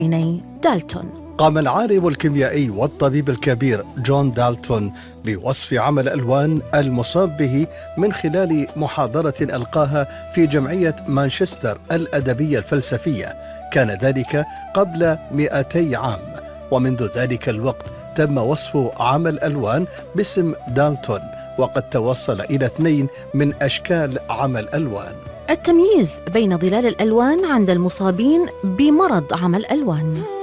عيني دالتون. قام العالم الكيميائي والطبيب الكبير جون دالتون بوصف عمى الألوان المصاب به من خلال محاضرة ألقاها في جمعية مانشستر الأدبية الفلسفية. كان ذلك قبل 200 عام، ومنذ ذلك الوقت تم وصف عمى الألوان باسم دالتون، وقد توصل إلى 2 من أشكال عمى الألوان. التمييز بين ظلال الألوان عند المصابين بمرض عمى الألوان.